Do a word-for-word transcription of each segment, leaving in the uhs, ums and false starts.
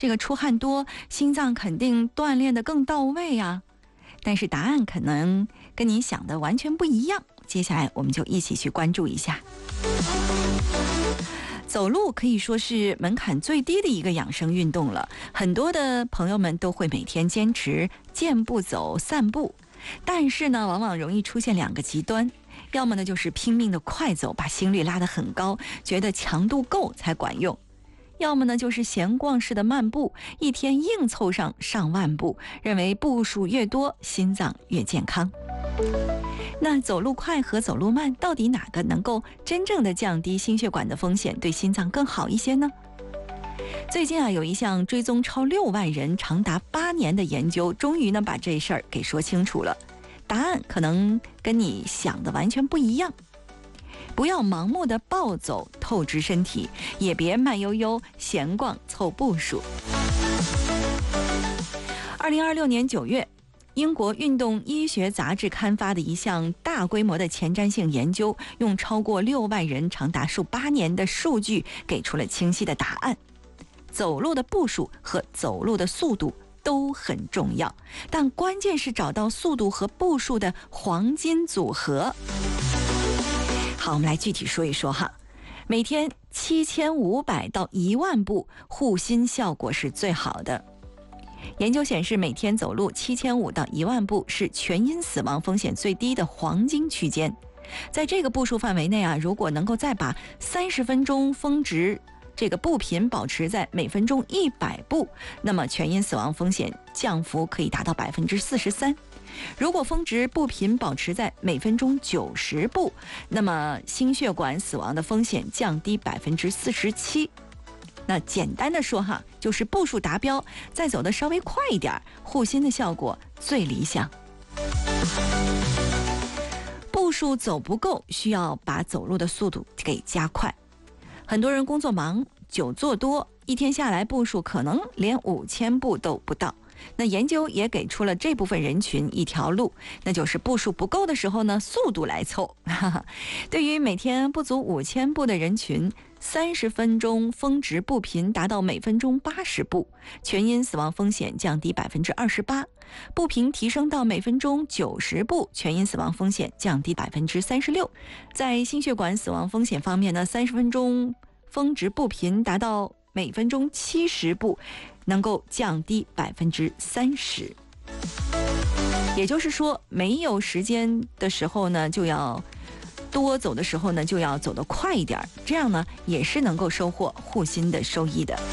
这个出汗多，心脏肯定锻炼得更到位啊。但是答案可能跟你想的完全不一样。接下来我们就一起去关注一下。走路可以说是门槛最低的一个养生运动了，很多的朋友们都会每天坚持健步走、散步，但是呢，往往容易出现两个极端，要么呢就是拼命的快走，把心率拉得很高，觉得强度够才管用；要么呢就是闲逛式的漫步，一天硬凑上上万步，认为步数越多，心脏越健康。那走路快和走路慢，到底哪个能够真正的降低心血管的风险，对心脏更好一些呢？最近啊，有一项追踪超六万人长达八年的研究，终于呢把这事儿给说清楚了。答案可能跟你想的完全不一样。不要盲目的暴走透支身体，也别慢悠悠闲逛凑步数。二零二六年九月，英国运动医学杂志刊发的一项大规模的前瞻性研究，用超过六万人长达数八年的数据，给出了清晰的答案。走路的步数和走路的速度都很重要，但关键是找到速度和步数的黄金组合。好，我们来具体说一说哈。每天七千五百到一万步，护心效果是最好的。研究显示，每天走路七千五到一万步是全因死亡风险最低的黄金区间。在这个步数范围内啊，如果能够再把三十分钟峰值这个步频保持在每分钟一百步，那么全因死亡风险降幅可以达到百分之四十三。如果峰值步频保持在每分钟九十步，那么心血管死亡的风险降低百分之四十七。那简单的说哈，就是步数达标，再走得稍微快一点，护心的效果最理想。步数走不够，需要把走路的速度给加快。很多人工作忙，久坐多，一天下来步数可能连五千步都不到。那研究也给出了这部分人群一条路，那就是步数不够的时候呢，速度来凑。对于每天不足五千步的人群，三十分钟峰值步频达到每分钟八十步，全因死亡风险降低百分之二十八；步频提升到每分钟九十步，全因死亡风险降低百分之三十六。在心血管死亡风险方面呢，三十分钟峰值步频达到每分钟七十步，能够降低百分之三十。也就是说，没有时间的时候呢，就要多走的时候呢，就要走得快一点，这样呢，也是能够收获护心的收益的。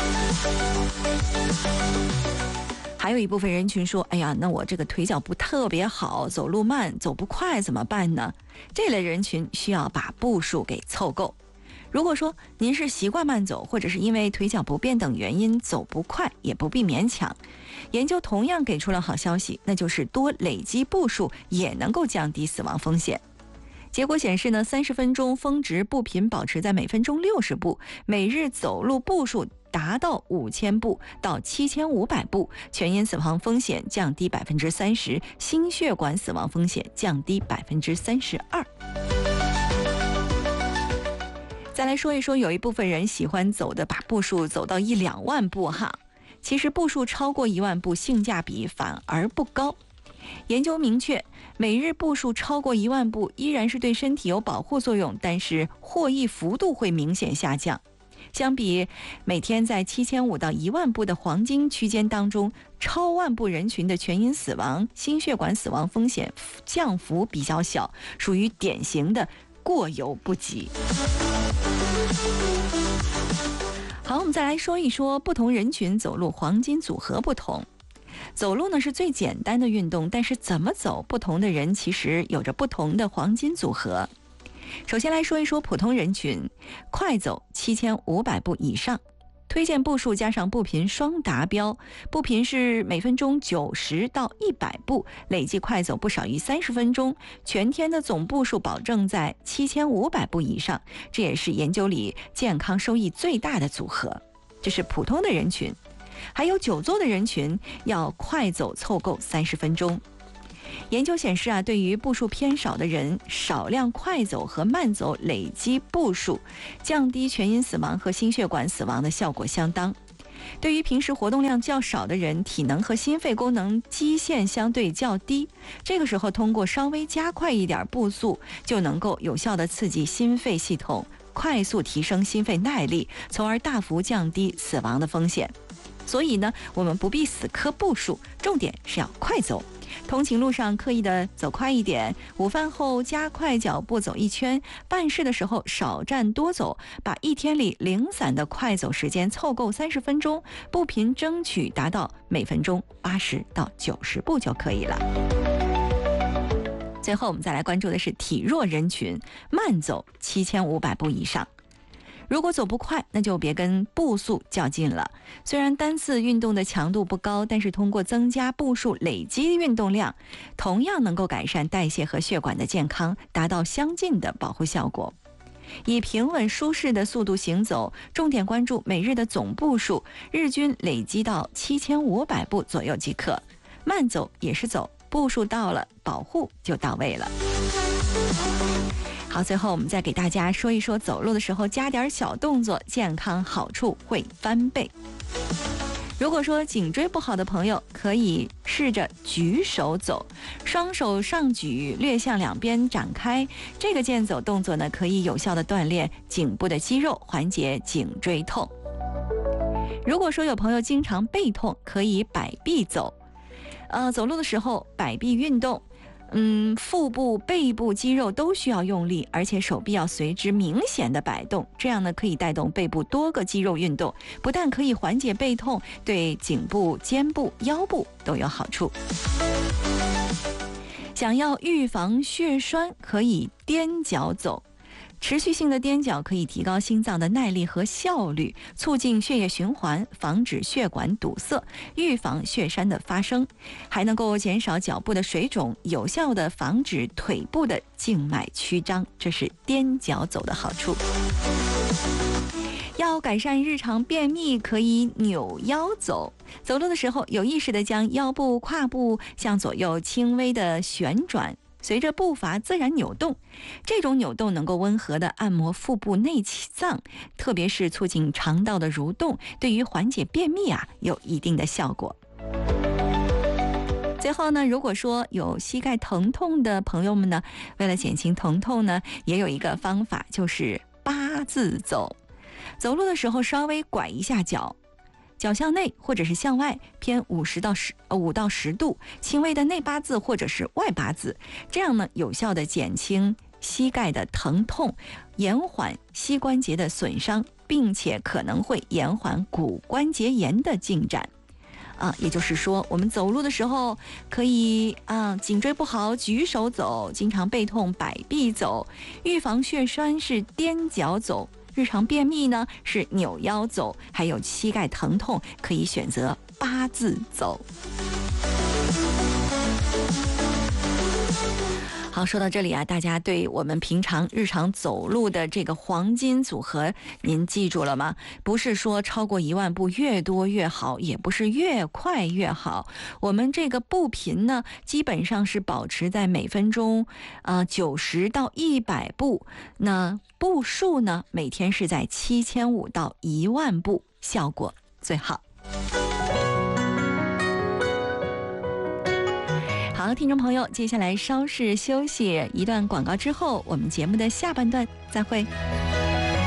还有一部分人群说，哎呀，那我这个腿脚不特别好，走路慢，走不快怎么办呢？这类人群需要把步数给凑够。如果说您是习惯慢走，或者是因为腿脚不便等原因走不快，也不必勉强。研究同样给出了好消息，那就是多累积步数也能够降低死亡风险。结果显示呢，三十分钟峰值步频保持在每分钟六十步，每日走路步数达到五千步到七千五百步，全因死亡风险降低百分之三十，心血管死亡风险降低百分之三十二。再来说一说，有一部分人喜欢走的，把步数走到一两万步哈。其实步数超过一万步，性价比反而不高。研究明确，每日步数超过一万步依然是对身体有保护作用，但是获益幅度会明显下降。相比每天在七千五到一万步的黄金区间当中，超万步人群的全因死亡、心血管死亡风险降幅比较小，属于典型的过犹不及。好，我们再来说一说不同人群走路黄金组合不同。走路呢是最简单的运动，但是怎么走，不同的人其实有着不同的黄金组合。首先来说一说普通人群，快走七千五百步以上，推荐步数加上步频双达标，步频是每分钟九十到一百步，累计快走不少于三十分钟，全天的总步数保证在七千五百步以上，这也是研究里健康收益最大的组合。这是普通的人群。还有久坐的人群，要快走凑够三十分钟。研究显示啊，对于步数偏少的人，少量快走和慢走累积步数，降低全因死亡和心血管死亡的效果相当。 对于平时活动量较少的人，体能和心肺功能基线相对较低，这个时候通过稍微加快一点步速，就能够有效地刺激心肺系统，快速提升心肺耐力，从而大幅降低死亡的风险。所以呢，我们不必死磕步数，重点是要快走。通勤路上刻意的走快一点，午饭后加快脚步走一圈，办事的时候少站多走，把一天里零散的快走时间凑够三十分钟，步频争取达到每分钟八十到九十步就可以了。最后我们再来关注的是体弱人群，慢走七千五百步以上。如果走不快，那就别跟步速较劲了。虽然单次运动的强度不高，但是通过增加步数累积运动量，同样能够改善代谢和血管的健康，达到相近的保护效果。以平稳舒适的速度行走，重点关注每日的总步数，日均累积到七千五百步左右即可。慢走也是走，步数到了，保护就到位了。好，最后我们再给大家说一说走路的时候加点小动作，健康好处会翻倍。如果说颈椎不好的朋友，可以试着举手走，双手上举，略向两边展开。这个健走动作呢，可以有效的锻炼颈部的肌肉，缓解颈椎痛。如果说有朋友经常背痛，可以摆臂走。呃，走路的时候摆臂运动。嗯，腹部、背部肌肉都需要用力，而且手臂要随之明显的摆动，这样呢可以带动背部多个肌肉运动，不但可以缓解背痛，对颈部、肩部、腰部都有好处。想要预防血栓，可以踮脚走。持续性的踮脚可以提高心脏的耐力和效率，促进血液循环，防止血管堵塞，预防血栓的发生，还能够减少脚部的水肿，有效的防止腿部的静脉曲张，这是踮脚走的好处。要改善日常便秘，可以扭腰走。走路的时候有意识地将腰部、胯部向左右轻微的旋转，随着步伐自然扭动，这种扭动能够温和地按摩腹部内脏，特别是促进肠道的蠕动，对于缓解便秘啊有一定的效果。最后呢，如果说有膝盖疼痛的朋友们呢，为了减轻疼痛呢，也有一个方法，就是八字走。走路的时候稍微拐一下脚，脚向内或者是向外偏五十到十呃五到十度，轻微的内八字或者是外八字，这样呢有效的减轻膝盖的疼痛，延缓膝关节的损伤，并且可能会延缓骨关节炎的进展。啊，也就是说，我们走路的时候可以啊，颈椎不好举手走，经常背痛摆臂走，预防血栓是踮脚走。日常便秘呢是扭腰走，还有膝盖疼痛可以选择八字走。好，说到这里啊，大家对我们平常日常走路的这个黄金组合，您记住了吗？不是说超过一万步越多越好，也不是越快越好。我们这个步频呢，基本上是保持在每分钟呃九十到一百步。那步数呢，每天是在七千五到一万步，效果最好。好，听众朋友，接下来稍事休息一段广告之后，我们节目的下半段再会。